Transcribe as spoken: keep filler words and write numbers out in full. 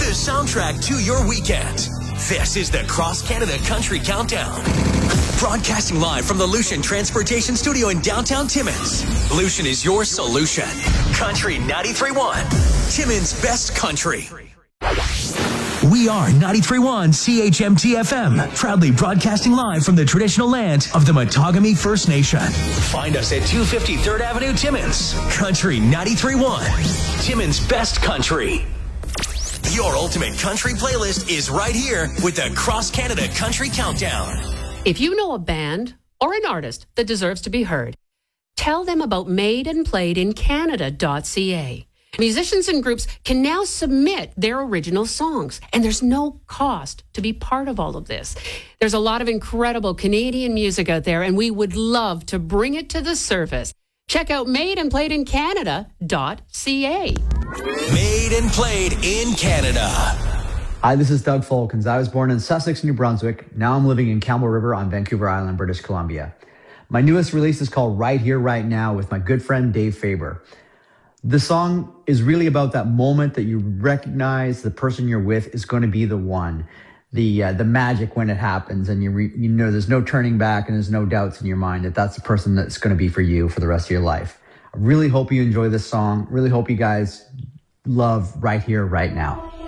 the soundtrack to your weekend. This is the Cross Canada Country Countdown. Broadcasting live from the Lucian Transportation Studio in downtown Timmins. Lucian is your solution. Country ninety-three point one. Timmins' best country. We are ninety-three point one C H M T F M, proudly broadcasting live from the traditional land of the Matagami First Nation. Find us at two fifty third Avenue, Timmins. Country ninety-three point one. Timmins' best country. Your ultimate country playlist is right here with the Cross Canada Country Countdown. If you know a band or an artist that deserves to be heard, tell them about made and played in canada dot c a. Musicians and groups can now submit their original songs, and there's no cost to be part of all of this. There's a lot of incredible Canadian music out there, and we would love to bring it to the surface. Check out made and played in canada dot c a. Made and played in Canada. Hi, this is Doug Folkens. I was born in Sussex, New Brunswick. Now I'm living in Campbell River on Vancouver Island, British Columbia. My newest release is called Right Here, Right Now with my good friend Dave Faber. The song is really about that moment that you recognize the person you're with is going to be the one, the uh, the magic when it happens, and you re- you know there's no turning back and there's no doubts in your mind that that's the person that's going to be for you for the rest of your life. I really hope you enjoy this song. Really hope you guys love Right Here, Right Now.